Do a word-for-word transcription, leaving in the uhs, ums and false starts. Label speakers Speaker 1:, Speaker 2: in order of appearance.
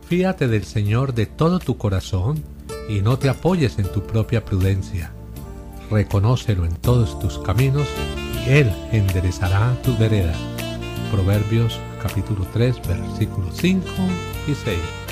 Speaker 1: Fíate del Señor de todo tu corazón y no te apoyes en tu propia prudencia. Reconócelo en todos tus caminos y Él enderezará tus veredas. Proverbios capítulo tres, versículos cinco y seis.